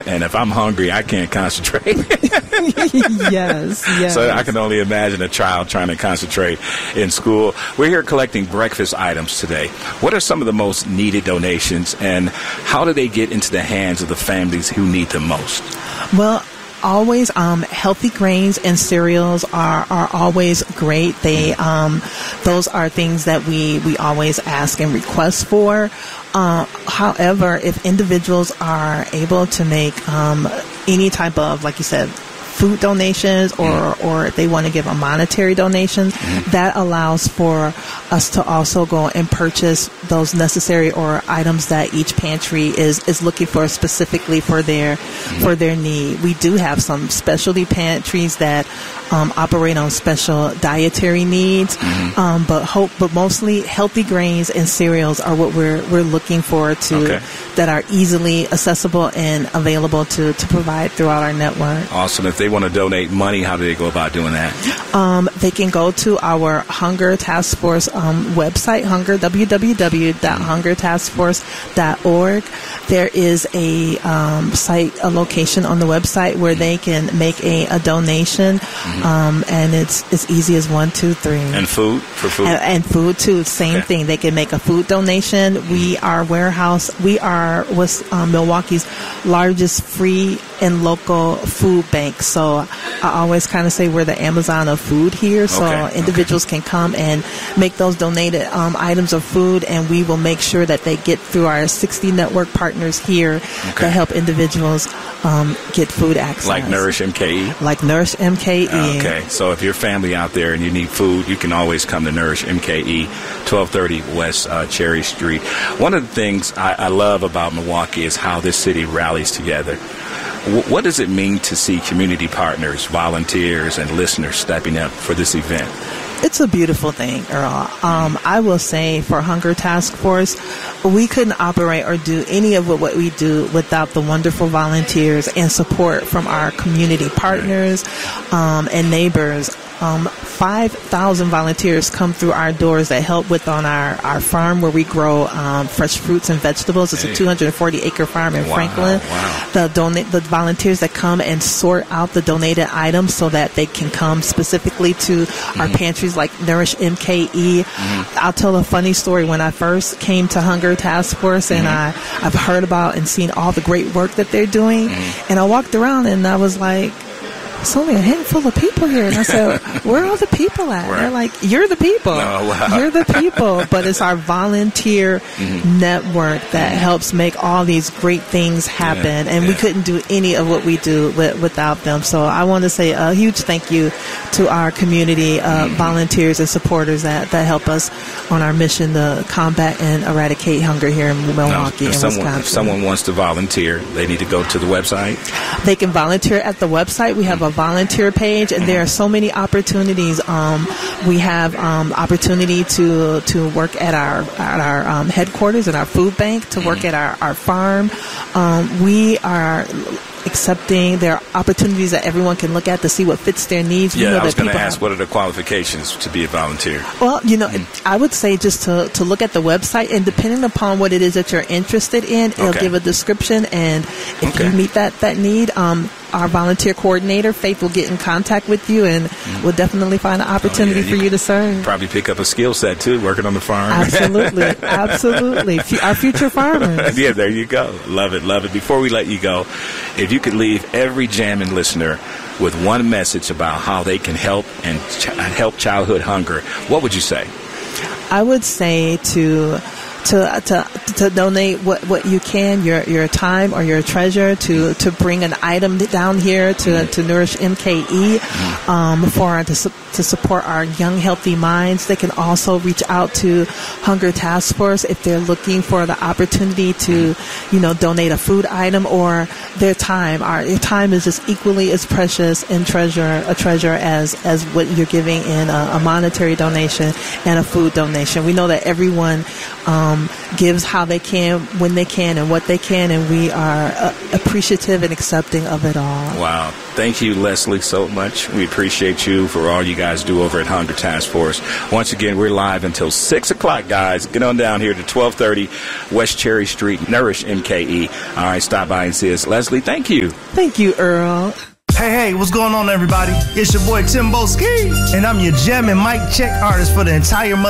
And if I'm hungry, I can't concentrate. Yes. So I can only imagine a child trying to concentrate in school. We're here collecting breakfast items today. What are some of the most needed donations, and how do they get into the hands of the families who need them most? Well, always healthy grains and cereals are always great. They those are things that we always ask and request for. However, if individuals are able to make any type of, like you said, food donations, or if they want to give a monetary donation, that allows for us to also go and purchase those necessary or items that each pantry is looking for specifically for their need. We do have some specialty pantries that operate on special dietary needs, but mostly healthy grains and cereals are what we're looking for that are easily accessible and available to provide throughout our network. Awesome. If they want to donate money, how do they go about doing that? They can go to our Hunger Task Force website, www.hungertaskforce.org. There is a location on the website where they can make a donation, and it's easy as 1, 2, 3. And food for food, and food too. Same thing. They can make a food donation. Our warehouse. We are Milwaukee's largest free and local food bank. So I always kind of say we're the Amazon of food here. So individuals can come and make those donated items of food, and we will make sure that they get through our 60 network partners here that help individuals get food access. Like Nourish MKE? Like Nourish MKE. Okay. So if you're family out there and you need food, you can always come to Nourish MKE, 1230 West Cherry Street. One of the things I love about Milwaukee is how this city rallies together. What does it mean to see community partners, volunteers, and listeners stepping up for this event? It's a beautiful thing, Earl. I will say for Hunger Task Force, we couldn't operate or do any of what we do without the wonderful volunteers and support from our community partners and neighbors. 5,000 volunteers come through our doors that help with on our farm where we grow fresh fruits and vegetables. It's a 240-acre farm in Franklin. Wow. The volunteers that come and sort out the donated items so that they can come specifically to our pantries like Nourish MKE. I'll tell a funny story. When I first came to Hunger Task Force and I've heard about and seen all the great work that they're doing, and I walked around and I was like, it's only a handful of people here. And I said, where are all the people at? They're like, you're the people. Oh, wow. You're the people. But it's our volunteer network that helps make all these great things happen. And we couldn't do any of what we do without them. So I want to say a huge thank you to our community volunteers and supporters that help us on our mission to combat and eradicate hunger here in Milwaukee and Wisconsin. If someone wants to volunteer, they need to go to the website? They can volunteer at the website. We have a volunteer page, and there are so many opportunities. We have opportunity to work at our headquarters and our food bank, to work at our farm. We are accepting. There are opportunities that everyone can look at to see what fits their needs. Yeah, I was going to ask, what are the qualifications to be a volunteer? Well, I would say just to look at the website, and depending upon what it is that you're interested in, it'll give a description, and if you meet that need, our volunteer coordinator, Faith, will get in contact with you, and we'll definitely find an opportunity for you to serve. Probably pick up a skill set, too, working on the farm. Absolutely. Absolutely. Our future farmers. Yeah, there you go. Love it, love it. Before we let you go, if you could leave every Jammin' listener with one message about how they can help and help childhood hunger, what would you say? I would say to donate what you can, your time or your treasure, to bring an item down here to Nourish MKE to support our young, healthy minds. They can also reach out to Hunger Task Force if they're looking for the opportunity to, donate a food item or their time. Your time is just equally as precious and a treasure as what you're giving in a monetary donation and a food donation. We know that everyone gives how they can, when they can, and what they can, and we are appreciative and accepting of it all. Wow. Thank you, Leslie, so much. We appreciate you for all you guys do over at Hunger Task Force. Once again, we're live until 6 o'clock, guys. Get on down here to 1230 West Cherry Street, Nourish MKE. All right, stop by and see us. Leslie, thank you. Thank you, Earl. Hey, what's going on, everybody? It's your boy Timbo Ski, and I'm your gem and mic check artist for the entire